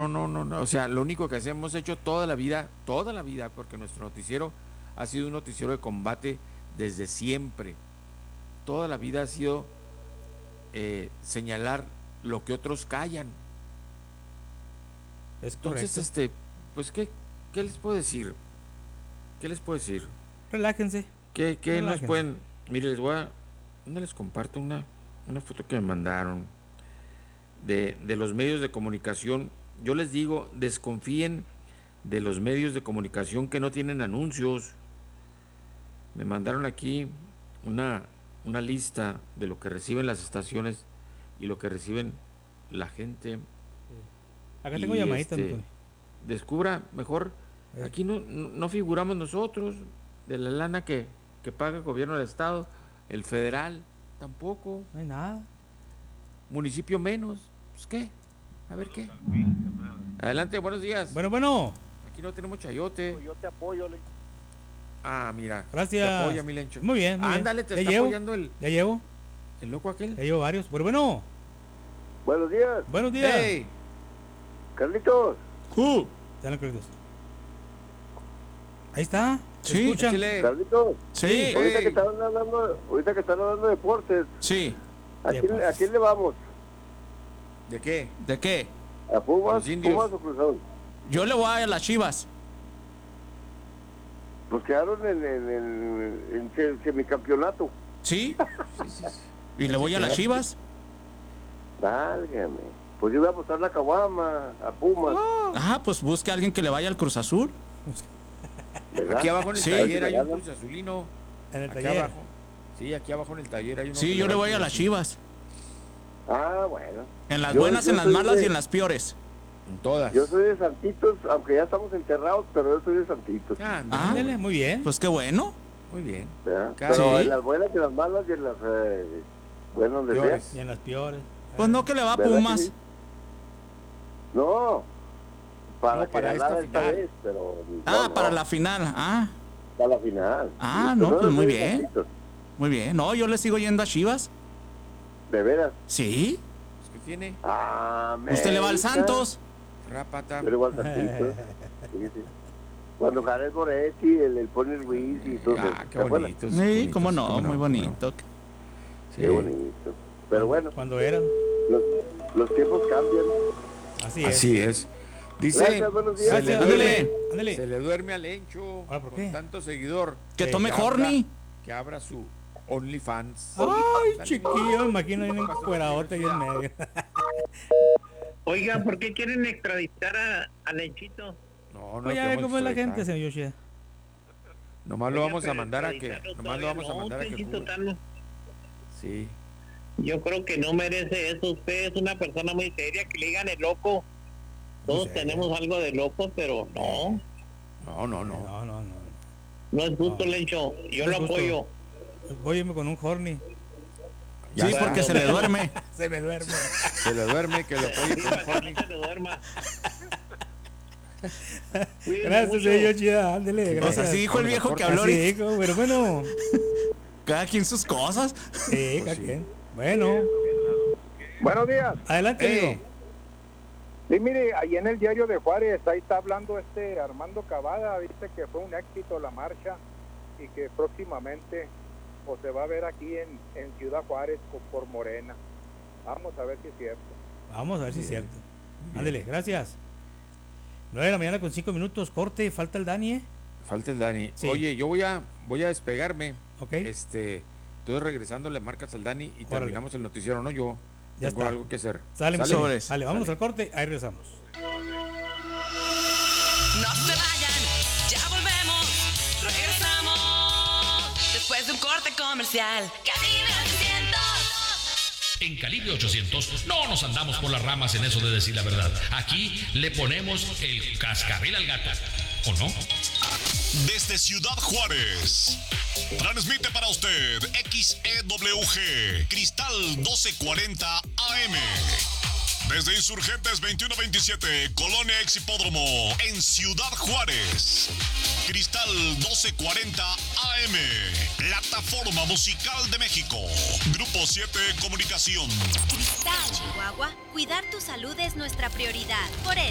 no. O sea, lo único que hemos hecho toda la vida, porque nuestro noticiero ha sido un noticiero de combate desde siempre. Toda la vida ha sido señalar lo que otros callan. Es Entonces, correcto. pues, ¿qué les puedo decir? ¿Qué les puedo decir? Relájense. ¿Qué nos Relájense. pueden? Mire, ¿dónde les comparto una foto que me mandaron de los medios de comunicación? Yo les digo, desconfíen de los medios de comunicación que no tienen anuncios. Me mandaron aquí una lista de lo que reciben las estaciones y lo que reciben la gente. Acá tengo llamaditas, Tony. Descubra mejor. Aquí no figuramos nosotros de la lana que paga el gobierno del estado, el federal tampoco. No hay nada. Municipio menos. Pues qué, a ver qué. Adelante, buenos días. Bueno. Aquí no tenemos chayote. Yo te apoyo, Ah, mira. Gracias. Te apoya, mi Lencho. Muy bien. Ándale, te está apoyando Ya llevo. el loco aquel. Ya llevo varios. Bueno. Buenos días. Buenos días. Hey. Carlitos. Dale, Carlitos. Ahí está. Sí. ¿Escuchan? Échale. Carlitos. Sí, Ahorita que están hablando de deportes, sí. ¿a quién le vamos? ¿De qué? ¿De qué? ¿A Pumas? Los indios. ¿Pumas o Cruz Azul? Yo le voy a las Chivas. Pues quedaron en semicampeonato. ¿Sí? ¿Y le voy a las Chivas? Válgame. Pues yo voy a apostar la caguama a Pumas. Ah, pues busque a alguien que le vaya al Cruz Azul. ¿Verdad? Aquí abajo en el Sí. taller hay un Cruz Azulino. En el Aquí taller. abajo. Sí, aquí abajo en el taller hay uno. Sí, que yo le va voy a Cruz las Azul. Chivas. Ah, bueno. En las Yo- buenas, yo en las soy malas de- y en las peores. En todas. Yo soy de Santitos, aunque ya estamos enterrados, pero yo soy de Santitos. Ah, Ah. Ándale, muy bien. Pues qué bueno. muy bien. ¿Verdad? Claro. Pero Sí. en las buenas y en las malas y en las buenas donde sea. Peores. Y en las peores. Pues no que le va a ¿Verdad que Pumas. sí? No, para No, que para ganara esta esta final. vez, pero Ah, no, para no, la final. Ah, para la final. Ah, Sí, no, pero pues muy soy de bien. Santitos, muy bien. No, yo le sigo yendo a Chivas. de veras. Sí. Pues, ¿qué tiene? Usted le va al América. Santos. Rápata. Yo le voy al Santitos. Sí, sí. Cuando Jared Moretti, el Pony Ruiz y todo eso. Qué ¿te acuerdas? bonitos. Sí, bonitos, cómo no, muy cómo no. bonito. Sí. Qué bonito. Pero bueno, Cuando eran. los tiempos cambian. Así es. Así es. Dice, Gracias, buenos días. se le Gracias, duerme, ándale. se le duerme a Lencho Ah, ¿por con qué? tanto seguidor. Que Sí, tome abra- Horny. Que abra su OnlyFans. Ay, chiquillo, me imagino ahí en un cueradote ahí en medio. Oiga, ¿por qué quieren extraditar a Lenchito? No, no. Oye, a ver queremos cómo es la extraditar. gente, señor Yoshida. Nomás lo Oiga, vamos a pero mandar a que. extraditarlo Nomás lo todavía vamos a no, mandar a que Lenchito jure. Tano. Sí. Yo creo que no merece eso. Usted es una persona muy seria, que le digan el loco. Todos seria. tenemos algo de loco, pero no. No. No. No es justo, No. Lencho. Yo No lo es justo. apoyo. Óyeme con un horny. Ya Sí, está. porque se le duerme. Se me duerme. Se le duerme, que lo apoye Sí, con para que Horny. no se le duerma. Cuídense Gracias, mucho. señor Yoshida. Ándele, Pues gracias. así dijo el viejo que habló Así ahorita. dijo, pero bueno. Cada quien sus cosas. Sí, cada quien. Bueno, Buenos días. adelante, amigo. Sí, mire, ahí en el diario de Juárez, ahí está hablando Armando Cavada, dice que fue un éxito la marcha y que próximamente pues, se va a ver aquí en Ciudad Juárez por Morena. Vamos a ver si es cierto. Vamos a ver si es cierto. Ándele, gracias. 9 de la mañana con 5 minutos, corte, falta el Dani, ¿eh? Falta el Dani. Sí. Oye, yo voy a despegarme. Ok, Entonces regresando le marcas al Dani y terminamos el noticiero, ¿no? Yo ya tengo está. algo que hacer. Sale, ¿Sale? Sobres. Vale, vámonos al corte, ahí regresamos. No se vayan, ya volvemos, regresamos después de un corte comercial. Calibre 800. En Calibre 800 no nos andamos por las ramas en eso de decir la verdad. Aquí le ponemos el cascabel al gato, ¿o no? Desde Ciudad Juárez, transmite para usted XEWG Cristal 1240 AM. Desde Insurgentes 2127, Colonia Exhipódromo, en Ciudad Juárez. Cristal 1240 AM, plataforma musical de México. Grupo 7 Comunicación. Cristal, Chihuahua, cuidar tu salud es nuestra prioridad. Por eso,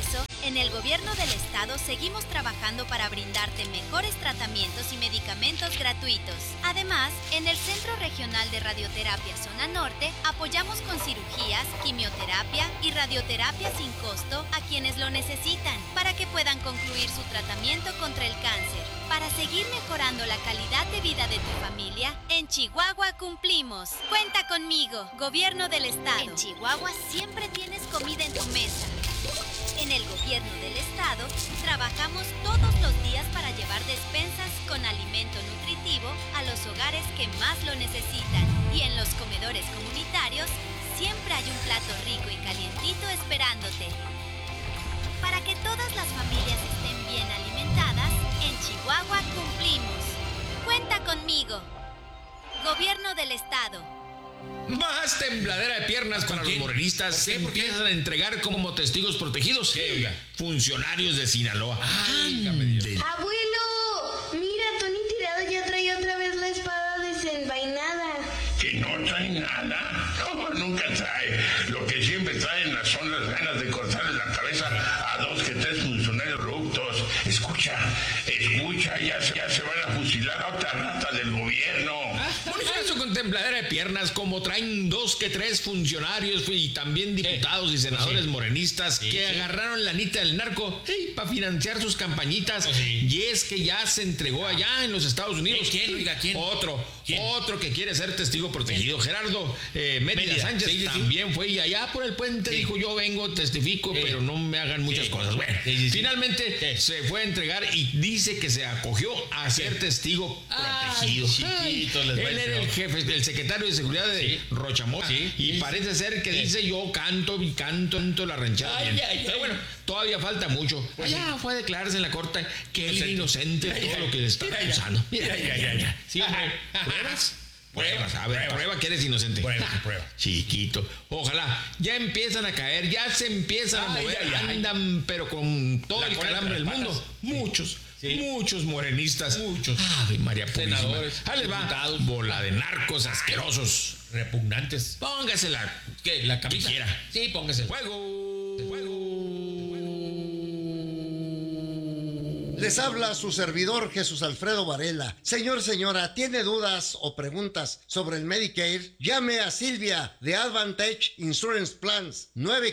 En el gobierno del estado seguimos trabajando para brindarte mejores tratamientos y medicamentos gratuitos. Además, en el Centro Regional de Radioterapia Zona Norte apoyamos con cirugías, quimioterapia y radioterapia sin costo a quienes lo necesitan para que puedan concluir su tratamiento contra el cáncer. Para seguir mejorando la calidad de vida de tu familia, en Chihuahua cumplimos. Cuenta conmigo, Gobierno del Estado. En Chihuahua siempre tienes comida en tu mesa. En el Gobierno del Estado trabajamos todos los días para llevar despensas con alimento nutritivo a los hogares que más lo necesitan. Y en los comedores comunitarios siempre hay un plato rico y calientito esperándote. Para que todas las familias estén bien alimentadas, en Chihuahua cumplimos. Cuenta conmigo. Gobierno del Estado. Más tembladera de piernas para los morenistas se empiezan a entregar como testigos protegidos. Funcionarios de Sinaloa. ¡Abuelo! Mira, Tony Tirado ya trae otra vez la espada desenvainada. ¿Que no trae nada? No, nunca trae. Lo que siempre traen son las ganas de cortarle la cabeza a 2 que 3 funcionarios corruptos. Escucha, ya se van a fusilar a otra rata del gobierno. Por eso con tembladera de piernas, como traen 2 que 3 funcionarios y también diputados y senadores morenistas que agarraron la anita del narco para financiar sus campañitas. Y es que ya se entregó allá en los Estados Unidos. ¿Quién? Otro que quiere ser testigo protegido. Gerardo Mérida Sánchez también fue y allá por el puente dijo: yo vengo, testifico, pero no me hagan muchas cosas. Bueno, finalmente se fue a entregar y dice que se acogió a ser testigo protegido. Él era el jefe, el secretario de seguridad de Rochamora y parece ser que dice: yo canto la ranchada bien. Pero bueno, todavía falta mucho. Allá fue a declararse en la corte que él era inocente de todo lo que le está acusando. Mira. Sí, ¿Pruebas? A ver, prueba que eres inocente. Prueba. Chiquito. Ojalá. Ya empiezan a caer, ya se empiezan a mover. Andan, pero con todo el calambre del mundo. Muchos morenistas. Ave María Purísima. Senadores. Ahí les va. Bola de narcos asquerosos. Repugnantes. Póngasela. ¿Qué? ¿La camisa? Que quiera. Sí, póngasela. ¡Fuego! Les habla su servidor Jesús Alfredo Varela. Señora, ¿tiene dudas o preguntas sobre el Medicare? Llame a Silvia de Advantage Insurance Plans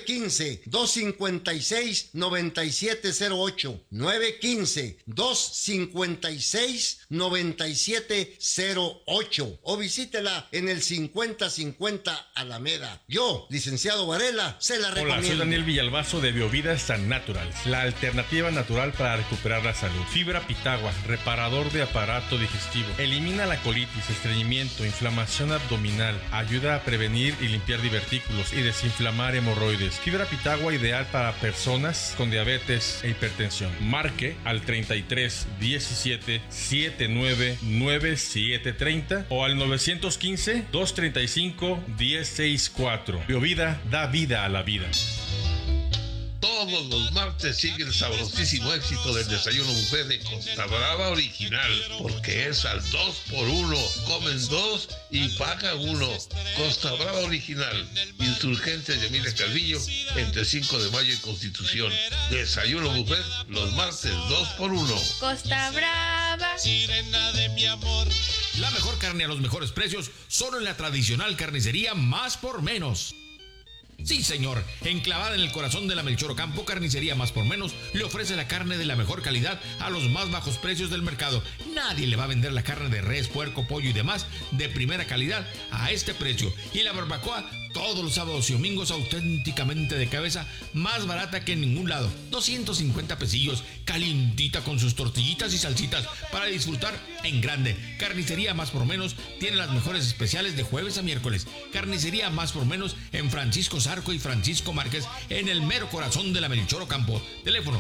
915-256-9708 915-256-9708 o visítela en el 5050 Alameda. Yo, licenciado Varela, se la recomiendo. Hola, soy Daniel Villalbazo de Biovida San Natural, la alternativa natural para recuperar la salud. Fibra Pitagua, reparador de aparato digestivo. Elimina la colitis, estreñimiento, inflamación abdominal. Ayuda a prevenir y limpiar divertículos y desinflamar hemorroides. Fibra Pitagua ideal para personas con diabetes e hipertensión. Marque al 33 17 79 97 30 o al 915 235 1064. Biovida da vida a la vida. Todos los martes sigue el sabrosísimo éxito del desayuno buffet de Costa Brava Original, porque es al 2x1, comen 2 y pagan 1. Costa Brava Original, Insurgentes de Emilia Calvillo, entre 5 de mayo y Constitución. Desayuno buffet los martes 2x1. Costa Brava. Sirena de mi amor. La mejor carne a los mejores precios, solo en la tradicional carnicería Más por Menos. Sí, señor, enclavada en el corazón de la Melchor Ocampo, Carnicería Más por Menos le ofrece la carne de la mejor calidad a los más bajos precios del mercado. Nadie le va a vender la carne de res, puerco, pollo y demás de primera calidad a este precio. Y la barbacoa todos los sábados y domingos auténticamente de cabeza, más barata que en ningún lado. 250 pesillos, calientita con sus tortillitas y salsitas para disfrutar en grande. Carnicería Más por Menos tiene las mejores especiales de jueves a miércoles. Carnicería Más por Menos en Francisco Zarco y Francisco Márquez, en el mero corazón de la Melchor Ocampo. Teléfono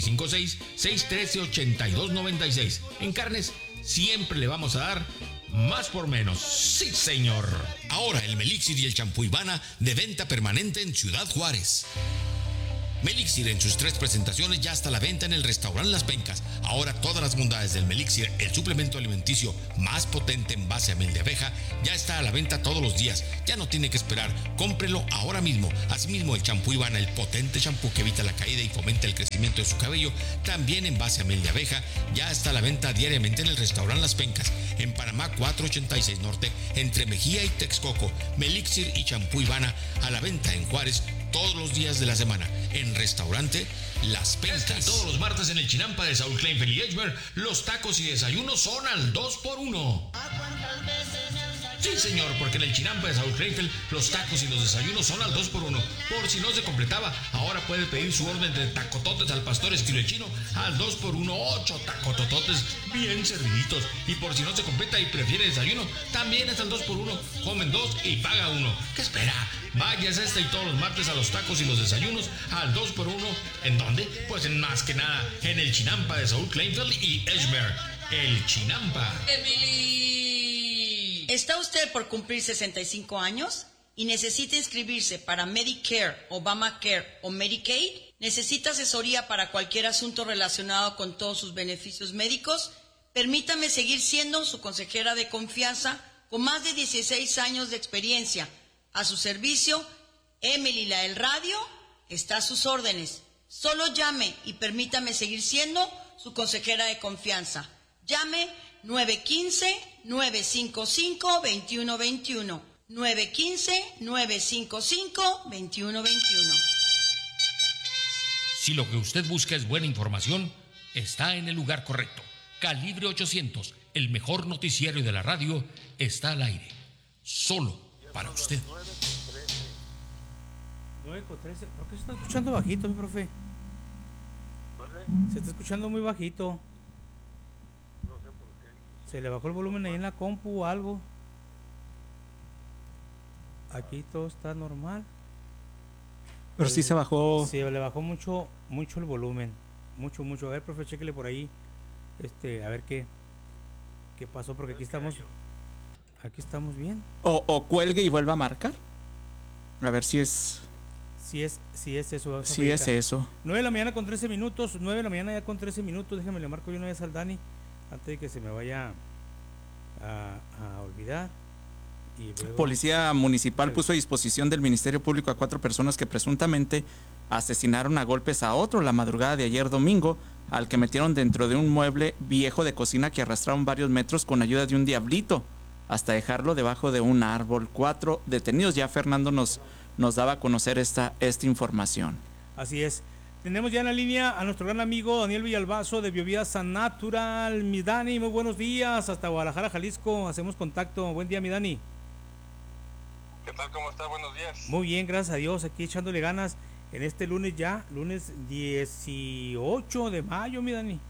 656-613-8296. En carnes siempre le vamos a dar más por menos. Sí, señor. Ahora el Melixir y el champú Ivana de venta permanente en Ciudad Juárez. Melixir en sus 3 presentaciones ya está a la venta en el restaurante Las Pencas. Ahora todas las bondades del Melixir, el suplemento alimenticio más potente en base a miel de abeja, ya está a la venta todos los días. Ya no tiene que esperar, cómprelo ahora mismo. Asimismo, el champú Ivana, el potente champú que evita la caída y fomenta el crecimiento de su cabello, también en base a miel de abeja, ya está a la venta diariamente en el restaurante Las Pencas, en Panamá 486 Norte, entre Mejía y Texcoco. Melixir y champú Ivana a la venta en Juárez todos los días de la semana, en restaurante Las Pencas. Todos los martes en el Chinampa de Saúl Kleinfeld y Edgemer, los tacos y desayunos son al 2x1. Sí, señor, porque en el Chinampa de Saúl Kleinfeld, los tacos y los desayunos son al 2x1. Por si no se completaba, ahora puede pedir su orden de tacototes al pastor estilo chino al 2x1, 8 tacotototes bien serviditos. Y por si no se completa y prefiere desayuno, también es al 2x1. Comen 2 y paga 1. ¿Qué espera? Váyase y todos los martes a los tacos y los desayunos al 2x1. ¿En dónde? Pues en más que nada, en el Chinampa de Saúl Kleinfeld y Edgemer. El Chinampa. ¿Está usted por cumplir 65 años y necesita inscribirse para Medicare, Obamacare o Medicaid? ¿Necesita asesoría para cualquier asunto relacionado con todos sus beneficios médicos? Permítame seguir siendo su consejera de confianza con más de 16 años de experiencia. A su servicio, Emily la del radio está a sus órdenes. Solo llame y permítame seguir siendo su consejera de confianza. Llame 915-955-2121. 915-955-2121. Si lo que usted busca es buena información, está en el lugar correcto. Calibre 800, el mejor noticiario de la radio, está al aire. Solo para usted. 9:13. ¿Por qué se está escuchando bajito, mi profe? Se está escuchando muy bajito. ¿Se le bajó el volumen ahí en la compu o algo? Aquí todo está normal. Pero sí se bajó. Sí, le bajó mucho el volumen. Mucho. A ver, profe, chéquele por ahí. A ver qué pasó, porque aquí estamos bien. O cuelgue y vuelva a marcar. A ver si es. Si es eso. Si es eso. 9 de la mañana con 13 minutos. 9 de la mañana ya con 13 minutos. Déjame le marco yo una vez al Dani antes de que se me vaya a olvidar. Y luego... Policía Municipal puso a disposición del Ministerio Público a 4 personas que presuntamente asesinaron a golpes a otro la madrugada de ayer domingo, al que metieron dentro de un mueble viejo de cocina que arrastraron varios metros con ayuda de un diablito hasta dejarlo debajo de un árbol. 4 detenidos. Ya Fernando nos daba a conocer esta información. Así es. Tenemos ya en la línea a nuestro gran amigo Daniel Villalbazo de Biovida San Natural. Mi Dani, muy buenos días. Hasta Guadalajara, Jalisco. Hacemos contacto. Buen día, mi Dani. ¿Qué tal? ¿Cómo está? Buenos días. Muy bien, gracias a Dios. Aquí echándole ganas en este lunes ya. Lunes 18 de mayo, mi Dani.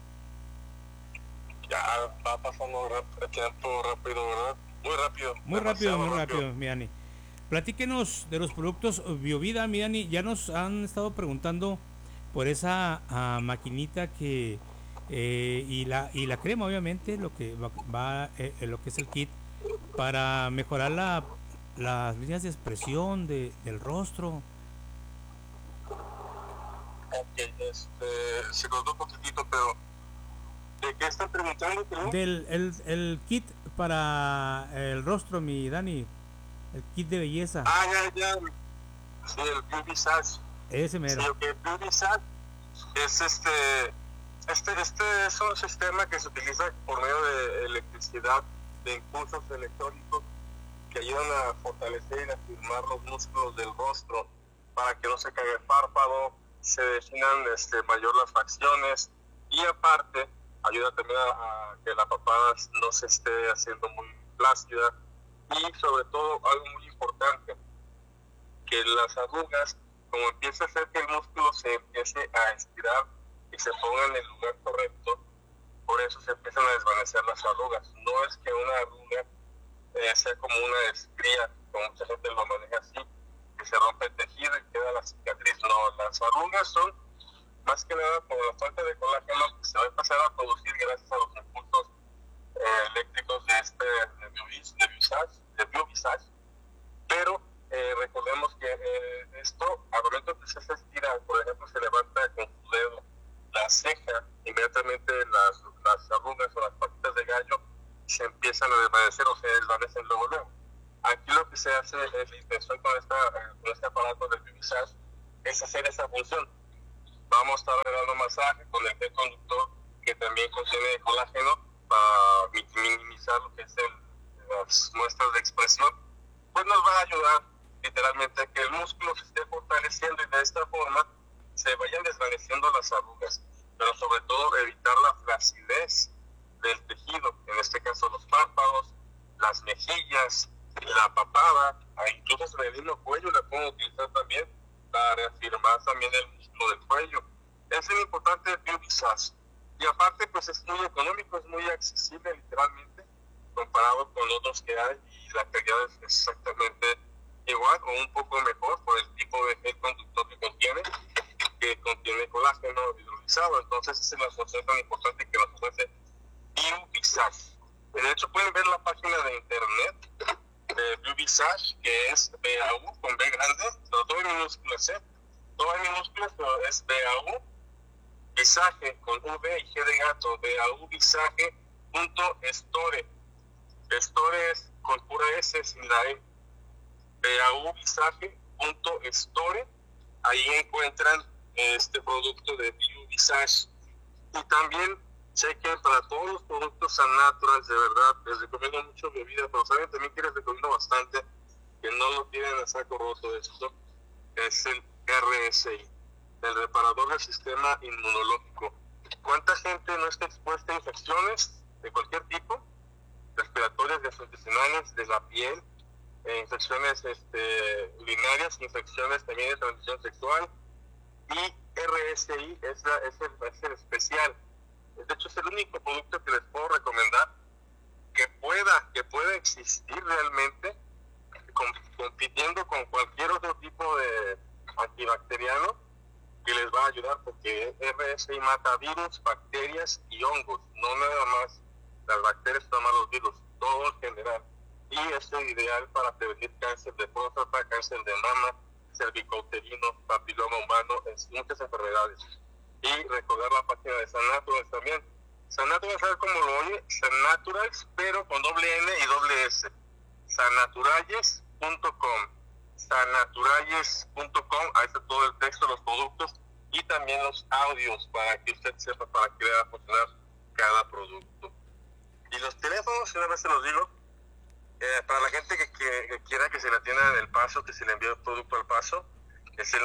Ya va pasando el tiempo rápido, ¿verdad? Muy rápido, mi Dani. Platíquenos de los productos Biovida, mi Dani. Ya nos han estado preguntando por esa maquinita que y la crema, obviamente, lo que va lo que es el kit para mejorar las líneas de expresión del rostro. Ok, se cortó un poquitito, pero ¿de qué están preguntando? El kit para el rostro, mi Dani. El kit de belleza. Ya. Sí, el Beauty Sash. Ese mero. Sí, ok, Beauty Sash es este es un sistema que se utiliza por medio de electricidad, de impulsos electrónicos que ayudan a fortalecer y afirmar los músculos del rostro para que no se caiga el párpado, se definan mayor las facciones, y aparte ayuda también a que la papada no se esté haciendo muy flácida. Y sobre todo, algo muy importante, que las arrugas, como empieza a hacer que el músculo se empiece a estirar y se ponga en el lugar correcto, por eso se empiezan a desvanecer las arrugas. No es que una arruga sea como una estría, como mucha gente lo maneja así, que se rompe el tejido y queda la cicatriz. No, las arrugas son más que nada por la falta de colágeno que se va a empezar a producir gracias a los impulsos eléctricos de Biovisage, pero recordemos porque esto, al momento que se estira, por ejemplo, se levanta con su dedo la ceja, inmediatamente las arrugas o las patitas de gallo se empiezan a desvanecer o se desvanecen luego. Aquí lo que se hace, la intención con este aparato del Visage es hacer esa función. Vamos a estar dando masaje con el gel conductor que también contiene colágeno para minimizar lo que es las muestras de expresión. Pues nos va a ayudar literalmente a que el músculo se esté fortaleciendo y de esta forma se vayan desvaneciendo las arrugas, pero sobre todo evitar la flacidez del tejido, en este caso los párpados, las mejillas, la papada, incluso en el mismo cuello la puedo utilizar también para reafirmar también el músculo del cuello. Es muy importante el Visage. Y aparte pues es muy económico, es muy accesible literalmente comparado con otros que hay, y la calidad es exactamente igual o un poco mejor por el tipo de gel conductor que contiene colágeno hidrolizado. Entonces esa es la función tan importante que nos ofrece Visage. De hecho pueden ver la página de internet de Visage, que es BAU con B grande, pero todo en minúsculas, todo en minúsculas, pero es BAU Visage con V y G de gato, BAU Visage.store. Store es con pura S sin la E. BAU Visage.store. Ahí encuentran este producto de Visage. Y también chequen para todos los productos Naturals, de verdad, les recomiendo mucho bebida, pero saben también que les recomiendo bastante, que no lo tienen a saco roto esto, es el RSI, el reparador del sistema inmunológico. ¿Cuánta gente no está expuesta a infecciones de cualquier tipo? Respiratorias, gastrointestinales, de la piel, infecciones urinarias, infecciones también de transmisión sexual, y RSI es el especial. De hecho es el único producto que les puedo recomendar que pueda existir realmente, compitiendo con cualquier otro tipo de antibacteriano, que les va a ayudar, porque RSI mata virus, bacterias y hongos, no nada más las bacterias, nada más los virus, todo en general. Y es ideal para prevenir cáncer de próstata, cáncer de mama, cervicouterino, papiloma humano, muchas enfermedades. Y recordar la página de San Naturals también. San Naturals, ¿sabes cómo lo oye? San Naturals, pero con doble N y doble S. Sannaturalles.com. Sannaturalles.com. Ahí está todo el texto, los productos y también los audios para que usted sepa para qué va a funcionar cada producto. Y los teléfonos, una vez se los digo, para la gente que quiera que se le atienda en El Paso, que se le envíe el producto al Paso, es el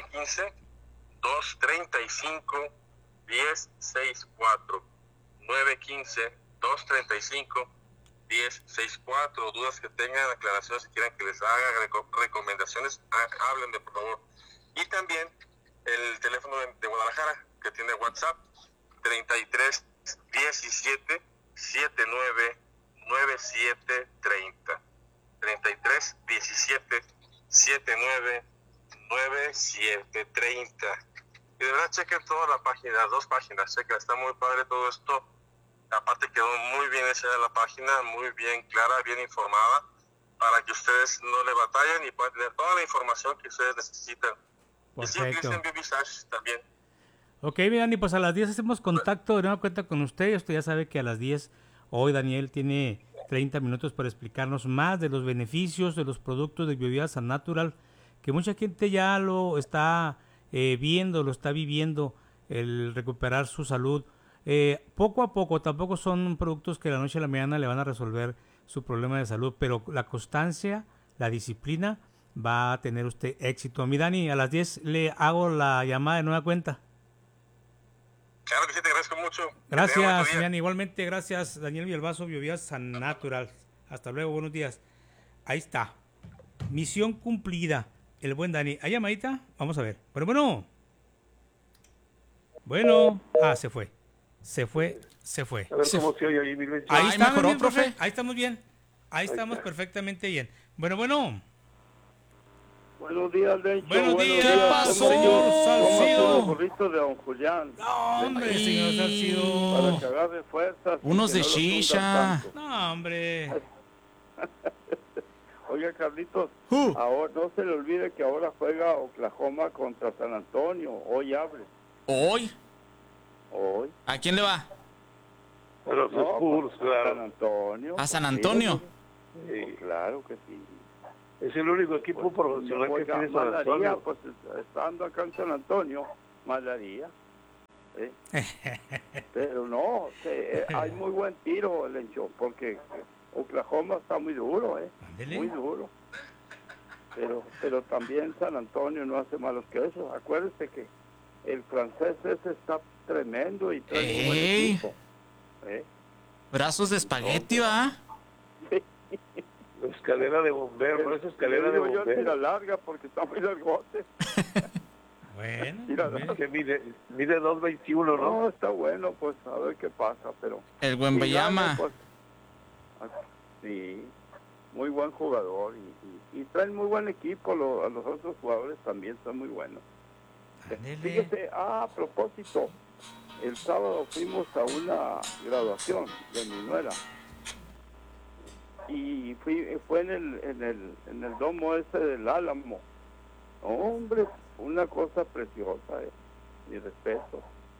915-235-1064. 915-235-1064. Dudas que tengan, aclaraciones, si quieren que les haga recomendaciones, háblenme por favor. Y también el teléfono de Guadalajara, que tiene WhatsApp, 33 17 79 9730. 33 17 79 9730. Y de verdad chequen toda la página, 2 páginas, chequen, está muy padre todo esto. Aparte quedó muy bien hecha la página, muy bien clara, bien informada, para que ustedes no le batallen y puedan tener toda la información que ustedes necesitan. Perfecto. Y sí, utilicen Visage también. Ok, mi Dani, pues a las 10 hacemos contacto de nueva cuenta con usted. Usted ya sabe que a las 10 hoy Daniel tiene 30 minutos para explicarnos más de los beneficios de los productos de Biovidas San Natural, que mucha gente ya lo está viendo, lo está viviendo, el recuperar su salud. Poco a poco, tampoco son productos que de la noche a la mañana le van a resolver su problema de salud, pero la constancia, la disciplina, va a tener usted éxito. Mi Dani, a las 10 le hago la llamada de nueva cuenta. Claro que sí, te agradezco mucho. Gracias, Dani. Igualmente, gracias, Daniel Villalbazo, Biovidas San Natural. Hasta luego, buenos días. Ahí está. Misión cumplida. El buen Dani. ¿Hay llamadita? Vamos a ver. Bueno. Se fue. Se fue. A ver cómo se oye ahí, mi Luis. Ahí está, mejoró, profe. Ahí estamos bien. Ahí estamos perfectamente bien. Bueno. Buenos días, Dencho. Buenos días. ¿Qué pasó, señor Salcido? Unos burritos de Don Julián. No, hombre, señor Salcido. Para cagar de fuerzas. Unos de shisha. No, hombre. Oiga, Carlitos, ahora no se le olvide que ahora juega Oklahoma contra San Antonio. Hoy abre. ¿Hoy? Hoy. ¿A quién le va? A los Spurs, claro. San Antonio. ¿A San Antonio? Sí, claro que sí. Es el único equipo profesional que tiene San Antonio. Pues estando acá en San Antonio, malaría. Pero no, hay muy buen tiro, Lencho, porque Oklahoma está muy duro, muy duro. Pero también San Antonio no hace malos que eso. Acuérdese que el francés ese está tremendo y trae un buen equipo. Brazos de espagueti, ¿va? Escalera de bombero, no es escalera de bombero. Yo tira larga porque está muy largote. Bueno, que mide 2.21, ¿no? No, está bueno, pues a ver qué pasa, pero... El Wembanyama. Pues, sí, muy buen jugador y traen muy buen equipo, a los otros jugadores también son muy buenos. Fíjese, a propósito, el sábado fuimos a una graduación de mi nuera y fue en el domo ese del Álamo. Hombre, una cosa preciosa, mi respeto.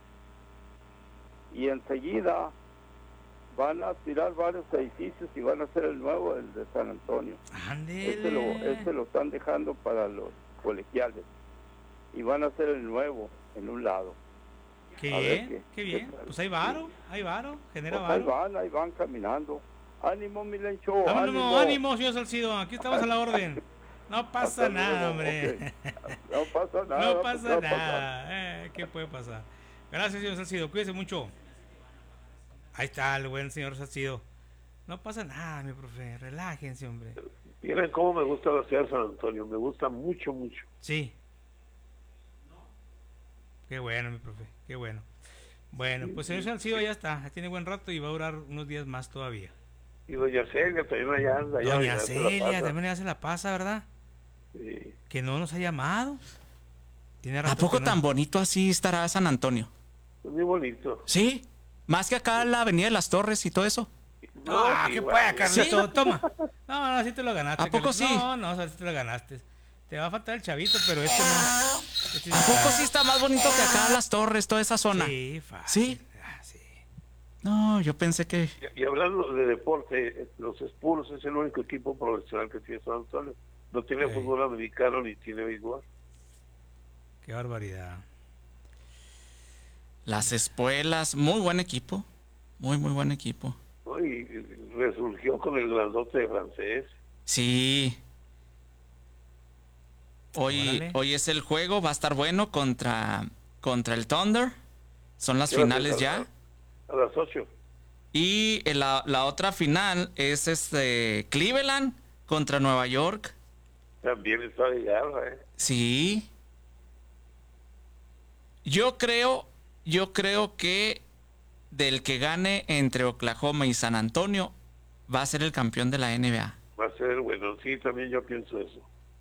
Y enseguida van a tirar varios edificios y van a hacer el nuevo, el de San Antonio. Ese lo están dejando para los colegiales y van a hacer el nuevo en un lado. Qué bien. Pues hay varo, genera varo. Ahí van caminando. Ánimo, mi Lencho. Ánimo, señor Salcido, aquí estamos a la orden. No pasa nada, hombre. Okay. No pasa nada. No pasa nada. ¿Qué puede pasar? Gracias, señor Salcido. Cuídese mucho. Ahí está el buen señor Salcido. No pasa nada, mi profe. Relájense, hombre. Miren cómo me gusta la ciudad de San Antonio. Me gusta mucho, mucho. Sí. Qué bueno, mi profe. Qué bueno. Bueno, pues señor Salcido ya está. Ya tiene buen rato y va a durar unos días más todavía. Y doña Celia también allá anda. Doña Celia también ya se la pasa, ¿verdad? Sí. Que no nos ha llamado. ¿A poco tan bonito así estará San Antonio? Es muy bonito. ¿Sí? ¿Más que acá la Avenida de las Torres y todo eso? No, ¿qué puede, Carlito? ¿Sí? Toma. No, así te lo ganaste. ¿A poco Carlito. sí? No, así te lo ganaste. Te va a faltar el chavito, pero este no. ¿A poco sí está más bonito que acá las Torres, toda esa zona? Sí, fácil. ¿Sí? Sí. No, yo pensé que... Y hablando de deporte, los Spurs es el único equipo profesional que tiene San Antonio. No tiene fútbol americano ni tiene béisbol. Qué barbaridad. Las Espuelas, muy buen equipo. Muy buen equipo. Y resurgió con el grandote de francés. Sí. Hoy es el juego, va a estar bueno contra el Thunder. Son las finales ya. A las 8. Y la otra final es Cleveland contra Nueva York. También está de guerra, Sí. Yo creo que del que gane entre Oklahoma y San Antonio va a ser el campeón de la NBA. Va a ser bueno, sí, también yo pienso eso.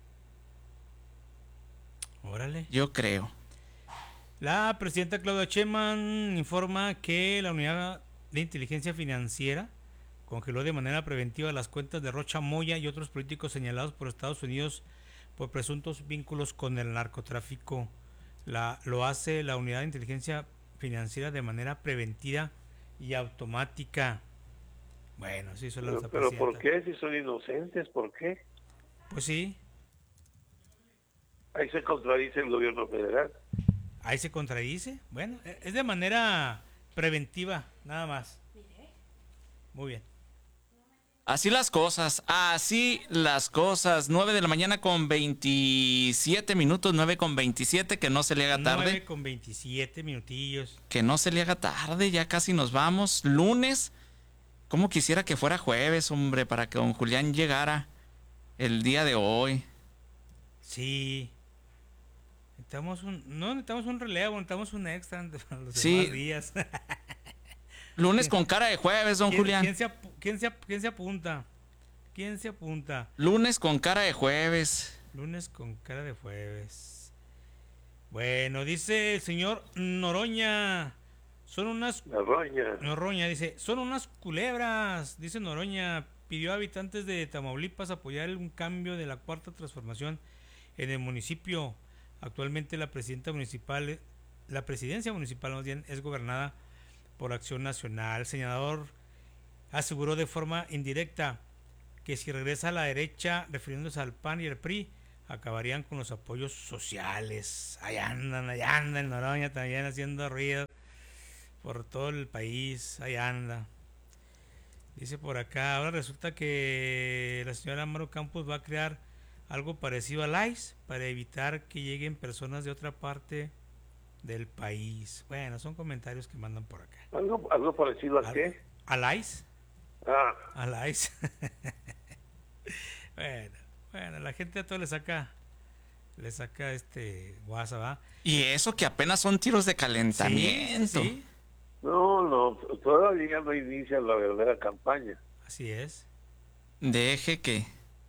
Órale. Yo creo. La presidenta Claudia Sheinbaum informa que la Unidad de Inteligencia Financiera congeló de manera preventiva las cuentas de Rocha Moya y otros políticos señalados por Estados Unidos por presuntos vínculos con el narcotráfico. Lo hace la Unidad de Inteligencia Financiera de manera preventiva y automática. Bueno, sí, eso es la pero ¿por qué? Si son inocentes, ¿por qué? Pues sí. Ahí se contradice el gobierno federal. Ahí se contradice. Bueno, es de manera preventiva, nada más. Muy bien. Así las cosas. 9 de la mañana con 27 minutos, 9 con 27, que no se le haga tarde. 9 con 27 minutillos. Que no se le haga tarde, ya casi nos vamos. Lunes, como quisiera que fuera jueves, hombre, para que don Julián llegara el día de hoy. Sí. Necesitamos un relevo, necesitamos un extra para los demás días. Lunes con cara de jueves, don Julián. ¿Quién se apunta? ¿Quién se apunta? Lunes con cara de jueves. Lunes con cara de jueves. Bueno, dice el señor Noroña. Son unas... Noroña. Noroña dice, son unas culebras. Dice Noroña, pidió a habitantes de Tamaulipas apoyar un cambio de la cuarta transformación en el municipio. Actualmente la presidencia municipal más bien, es gobernada por Acción Nacional. El senador aseguró de forma indirecta que si regresa a la derecha, refiriéndose al PAN y al PRI, acabarían con los apoyos sociales. Ahí anda el Noroña también haciendo ruido por todo el país, ahí anda. Dice por acá, ahora resulta que la señora Maru Campos va a crear algo parecido al ICE para evitar que lleguen personas de otra parte del país. Bueno, son comentarios que mandan por acá. ¿Algo parecido a qué? ¿Al ICE? Ah. Al ICE. Bueno, la gente a todo le saca WhatsApp, ¿va? Y eso que apenas son tiros de calentamiento. Sí. No, todavía no inicia la verdadera campaña. Así es. Deje que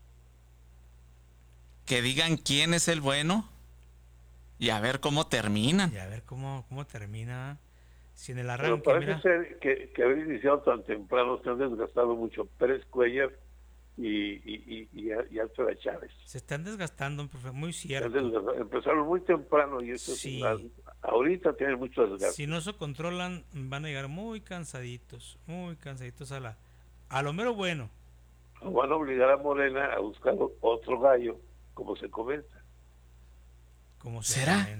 digan quién es el bueno y a ver cómo terminan. Y a ver cómo termina. Si en el Pero arranque, parece ser que haber iniciado tan temprano se han desgastado mucho Pérez Cuellar y Alfredo Chávez. Se están desgastando, profe, muy cierto. Empezaron muy temprano y eso sí. Ahorita tienen mucho desgaste. Si no se controlan, van a llegar muy cansaditos a lo mero bueno. Van a obligar a Morena a buscar otro gallo, como se comenta. ¿Será?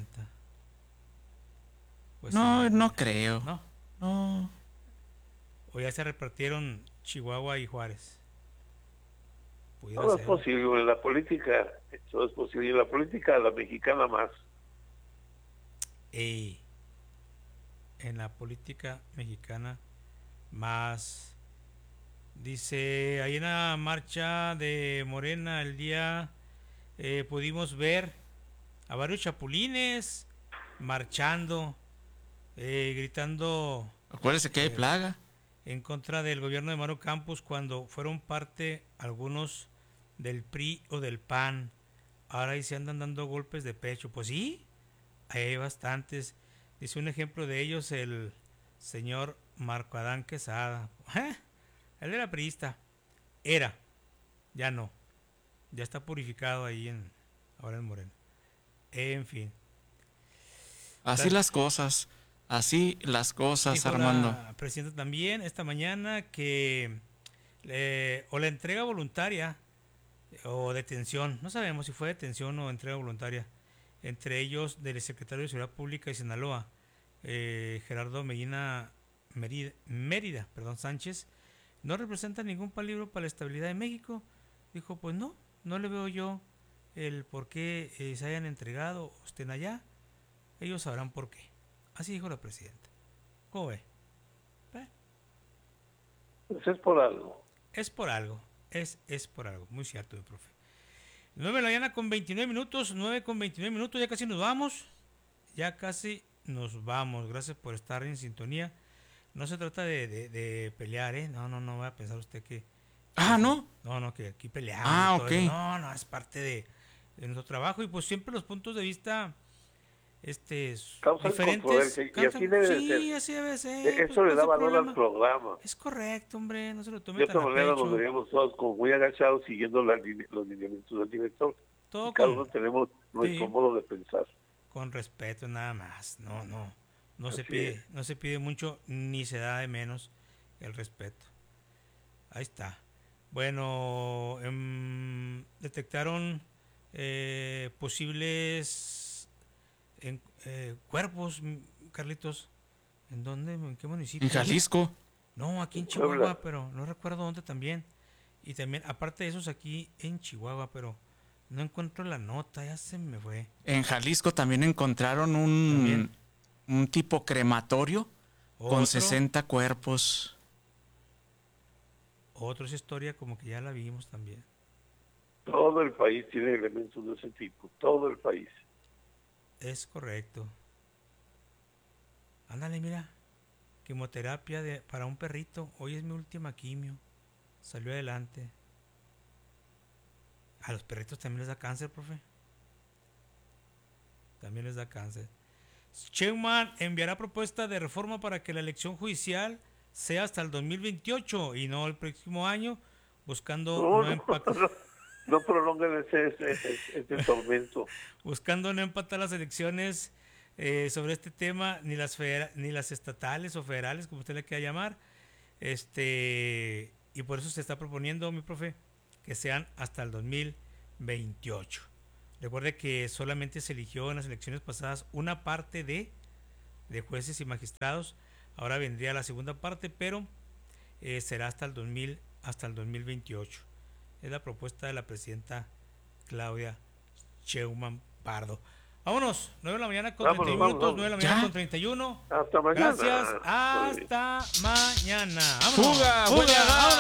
Pues no creo. No. O ya se repartieron Chihuahua y Juárez. Todo es posible en la política, todo es posible en la política, la mexicana más. En la política mexicana más. Dice, ahí en la marcha de Morena el día pudimos ver a varios chapulines marchando, gritando. Acuérdese que hay plaga. En contra del gobierno de Maru Campos cuando fueron parte algunos del PRI o del PAN. Ahora ahí se andan dando golpes de pecho. Pues sí, hay bastantes. Dice un ejemplo de ellos el señor Marco Adán Quesada. Él era priista. Ya no. Ya está purificado ahí ahora en Moreno. En fin. Así las cosas, Armando. La presidenta también esta mañana que o la entrega voluntaria o detención, no sabemos si fue detención o entrega voluntaria, entre ellos del secretario de Seguridad Pública de Sinaloa, Gerardo Mérida, Sánchez, no representa ningún peligro para la estabilidad de México. Dijo, pues no le veo yo el por qué se hayan entregado o estén allá. Ellos sabrán por qué. Así dijo la presidenta. ¿Cómo ve? Pues es por algo. Es por algo. Es por algo. Muy cierto, mi profe. 9 de la mañana con 29 minutos. 9 con 29 minutos. Ya casi nos vamos. Gracias por estar en sintonía. No se trata de pelear, ¿eh? No va a pensar usted que... ¿no? No, que aquí peleamos. Ok. No, es parte de nuestro trabajo. Y pues siempre los puntos de vista... diferentes. Y así debe de ser. Así debe ser. Eso le da valor al programa. Es correcto, hombre, no se lo tome de tan esta a manera pecho. nos veríamos todos como muy agachados siguiendo los lineamientos del director. Todo cada uno tenemos nuestro modo de pensar. Con respeto nada más. No se pide mucho ni se da de menos el respeto. Ahí está. Bueno, detectaron posibles cuerpos, Carlitos. ¿En dónde? ¿En qué municipio? En Jalisco. No, aquí en Chihuahua, pero no recuerdo dónde también. Y también, aparte de esos, aquí en Chihuahua, pero no encuentro la nota, ya se me fue. En Jalisco también encontraron un tipo crematorio con 60 cuerpos. Otra historia como que ya la vimos también. Todo el país tiene elementos de ese tipo, todo el país. Es correcto. Ándale, mira. Quimioterapia para un perrito. Hoy es mi última quimio. Salió adelante. A los perritos también les da cáncer, profe. También les da cáncer. Sheinbaum enviará propuesta de reforma para que la elección judicial sea hasta el 2028 y no el próximo año, buscando no empatar. No prolonguen ese tormento. Buscando no empatar las elecciones sobre este tema, ni las estatales o federales, como usted le quiera llamar. Y por eso se está proponiendo, mi profe, que sean hasta el 2028. Recuerde que solamente se eligió en las elecciones pasadas una parte de jueces y magistrados. Ahora vendría la segunda parte, pero será hasta el 2028. Es la propuesta de la presidenta Claudia Sheinbaum Pardo. Vámonos, 9 de la mañana con 31 minutos, 9 de la mañana con 31. Hasta mañana. Gracias, hasta mañana. Vámonos. Fuga.